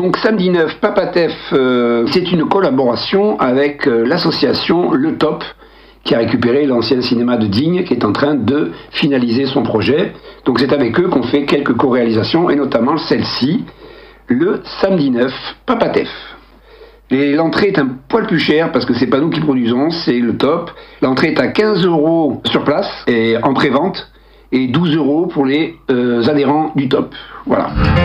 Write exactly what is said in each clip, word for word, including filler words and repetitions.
Donc samedi neuf, Papatef, euh, c'est une collaboration avec euh, l'association Le Top, qui a récupéré l'ancien cinéma de Digne, qui est en train de finaliser son projet. Donc c'est avec eux qu'on fait quelques co-réalisations, et notamment celle-ci, le samedi neuf, Papatef. Et l'entrée est un poil plus chère, parce que c'est pas nous qui produisons, c'est Le Top. L'entrée est à quinze euros sur place, et en pré-vente, et douze euros pour les euh, adhérents du Top. Voilà.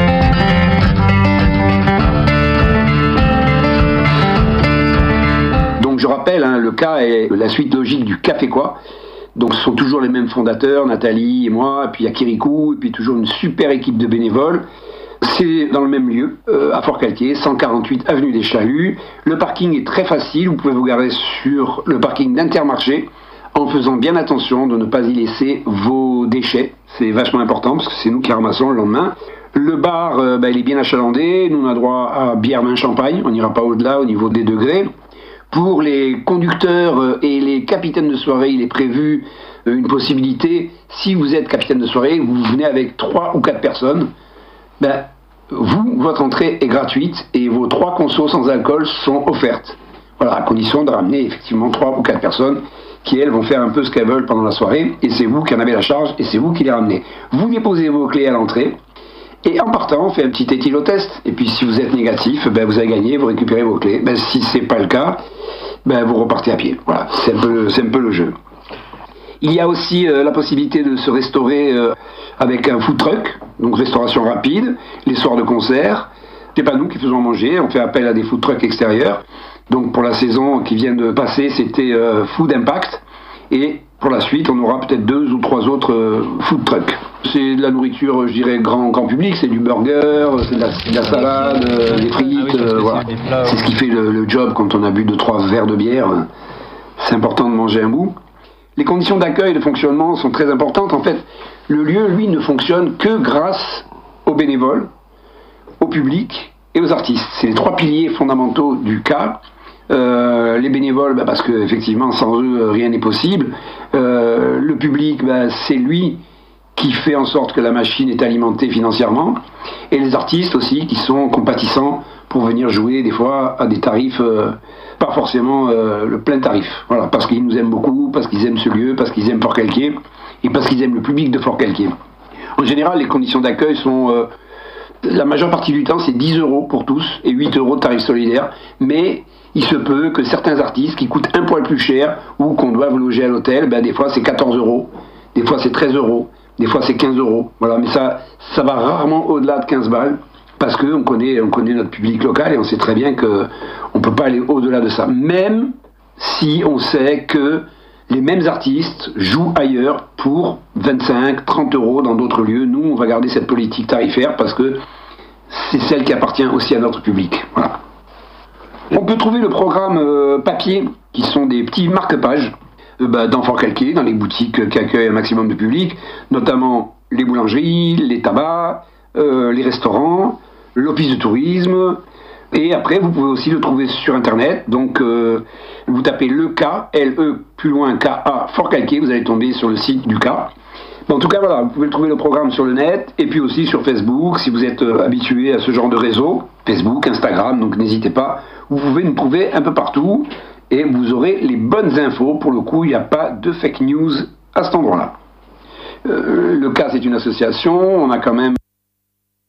Donc je rappelle, hein, le cas est la suite logique du Café Quoi. Donc ce sont toujours les mêmes fondateurs, Nathalie et moi, et puis il y a Kirikou, et puis toujours une super équipe de bénévoles. C'est dans le même lieu, euh, à Forcalquier, cent quarante-huit avenue des Chaluts. Le parking est très facile, vous pouvez vous garer sur le parking d'Intermarché, en faisant bien attention de ne pas y laisser vos déchets. C'est vachement important, parce que c'est nous qui ramassons le lendemain. Le bar, euh, bah, il est bien achalandé, nous on a droit à bière, vin, champagne, on n'ira pas au-delà au niveau des degrés. Pour les conducteurs et les capitaines de soirée, il est prévu une possibilité, si vous êtes capitaine de soirée, vous venez avec trois ou quatre personnes, ben, vous, votre entrée est gratuite et vos trois consos sans alcool sont offertes. Voilà, à condition de ramener effectivement trois ou quatre personnes qui, elles, vont faire un peu ce qu'elles veulent pendant la soirée, et c'est vous qui en avez la charge et c'est vous qui les ramenez. Vous déposez vos clés à l'entrée, et en partant, on fait un petit éthylotest. Et puis si vous êtes négatif, ben, vous avez gagné, vous récupérez vos clés. Ben, si c'est pas le cas, ben, vous repartez à pied. Voilà, c'est un peu, c'est un peu le jeu. Il y a aussi euh, la possibilité de se restaurer euh, avec un food truck, donc restauration rapide, les soirs de concert. C'est pas nous qui faisons manger, on fait appel à des food trucks extérieurs. Donc pour la saison qui vient de passer, c'était euh, Food Impact. Et pour la suite, on aura peut-être deux ou trois autres euh, food trucks. C'est de la nourriture, je dirais, grand, grand public, c'est du burger, c'est de la, de la salade, euh, des frites, ah oui, euh, voilà. C'est ce qui fait le, le job quand on a bu deux, trois verres de bière. C'est important de manger un bout. Les conditions d'accueil et de fonctionnement sont très importantes. En fait, le lieu, lui, ne fonctionne que grâce aux bénévoles, au public et aux artistes. C'est les trois piliers fondamentaux du cas. Euh, les bénévoles, bah, parce que effectivement sans eux rien n'est possible. Euh, le public, bah, c'est lui qui fait en sorte que la machine est alimentée financièrement, et les artistes aussi qui sont compatissants pour venir jouer des fois à des tarifs euh, pas forcément euh, le plein tarif. Voilà, parce qu'ils nous aiment beaucoup, parce qu'ils aiment ce lieu, parce qu'ils aiment Forcalquier et parce qu'ils aiment le public de Forcalquier. En général, les conditions d'accueil sont euh, la majeure partie du temps, c'est dix euros pour tous et huit euros de tarif solidaire, mais il se peut que certains artistes qui coûtent un poil plus cher ou qu'on doive loger à l'hôtel, ben des fois c'est quatorze euros, des fois c'est treize euros, des fois c'est quinze euros. Voilà, mais ça, ça va rarement au-delà de quinze balles parce qu'on connaît, on connaît notre public local et on sait très bien qu'on ne peut pas aller au-delà de ça. Même si on sait que les mêmes artistes jouent ailleurs pour vingt-cinq, trente euros dans d'autres lieux. Nous, on va garder cette politique tarifaire parce que c'est celle qui appartient aussi à notre public. Voilà. On peut trouver le programme euh, papier, qui sont des petits marque-pages, euh, bah, dans Forcalquier, dans les boutiques qui accueillent un maximum de public, notamment les boulangeries, les tabacs, euh, les restaurants, l'office de tourisme. Et après, vous pouvez aussi le trouver sur Internet. Donc, euh, vous tapez le K, L-E, plus loin, K-A, Forcalquier, vous allez tomber sur le site du K. En tout cas, voilà, vous pouvez trouver le programme sur le net, et puis aussi sur Facebook, si vous êtes euh, habitué à ce genre de réseau, Facebook, Instagram, donc n'hésitez pas. Vous pouvez nous trouver un peu partout, et vous aurez les bonnes infos. Pour le coup, il n'y a pas de fake news à cet endroit-là. Euh, le K, c'est une association, on a quand même